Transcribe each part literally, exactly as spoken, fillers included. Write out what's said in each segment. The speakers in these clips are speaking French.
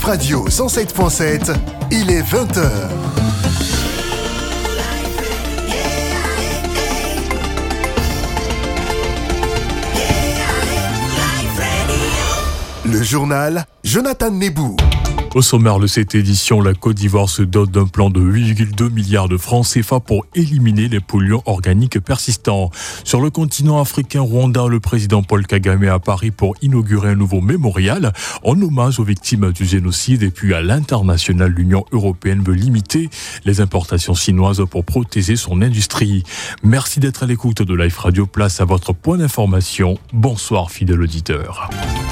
Radio cent sept point sept, il est vingt heures. Le journal Jonathan Nebou. Au sommaire de cette édition, la Côte d'Ivoire se dote d'un plan de huit virgule deux milliards de francs C F A pour éliminer les polluants organiques persistants. Sur le continent africain Rwanda, le président Paul Kagame est à Paris pour inaugurer un nouveau mémorial en hommage aux victimes du génocide. Et puis à l'international, l'Union européenne veut limiter les importations chinoises pour protéger son industrie. Merci d'être à l'écoute de Life Radio. Place à votre point d'information. Bonsoir fidèles auditeurs.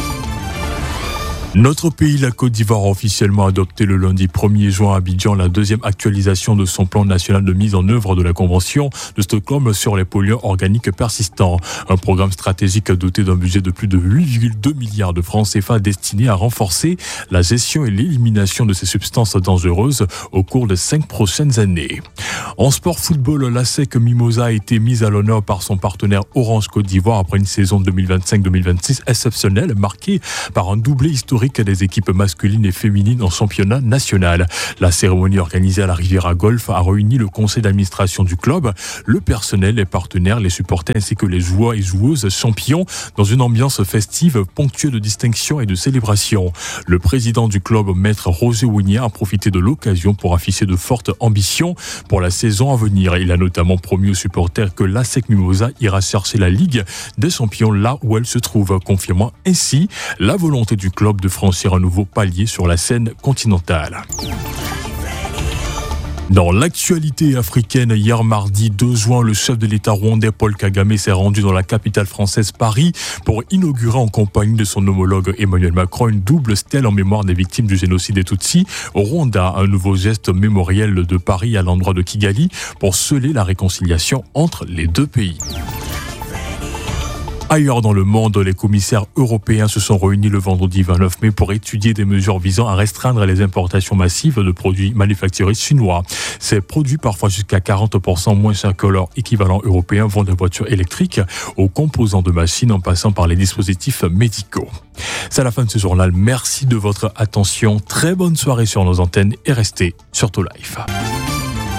Notre pays, la Côte d'Ivoire, a officiellement adopté le lundi premier juin à Abidjan la deuxième actualisation de son plan national de mise en œuvre de la Convention de Stockholm sur les polluants organiques persistants. Un programme stratégique doté d'un budget de plus de huit virgule deux milliards de francs C F A destiné à renforcer la gestion et l'élimination de ces substances dangereuses au cours des cinq prochaines années. En sport football, l'A S E C Mimosa a été mise à l'honneur par son partenaire Orange Côte d'Ivoire après une saison deux mille vingt-cinq deux mille vingt-six exceptionnelle marquée par un doublé historique des équipes masculines et féminines en championnat national. La cérémonie organisée à la Riviera Golf a réuni le conseil d'administration du club, le personnel, les partenaires, les supporters ainsi que les joueurs et joueuses champions dans une ambiance festive ponctuée de distinctions et de célébrations. Le président du club, maître Roger Wigné, a profité de l'occasion pour afficher de fortes ambitions pour la saison à venir. Il a notamment promis aux supporters que l'A S E C Mimosa ira chercher la Ligue des champions là où elle se trouve, confirmant ainsi la volonté du club de franchir un nouveau palier sur la scène continentale. Dans l'actualité africaine, hier mardi deux juin, le chef de l'État rwandais Paul Kagame s'est rendu dans la capitale française Paris pour inaugurer en compagnie de son homologue Emmanuel Macron une double stèle en mémoire des victimes du génocide des Tutsis au Rwanda, un nouveau geste mémoriel de Paris à l'endroit de Kigali pour sceller la réconciliation entre les deux pays. Ailleurs dans le monde, les commissaires européens se sont réunis le vendredi vingt-neuf mai pour étudier des mesures visant à restreindre les importations massives de produits manufacturés chinois. Ces produits, parfois jusqu'à quarante pour cent moins chers que leur équivalent européen, vont des voitures électriques aux composants de machines en passant par les dispositifs médicaux. C'est la fin de ce journal. Merci de votre attention. Très bonne soirée sur nos antennes et restez sur To Life.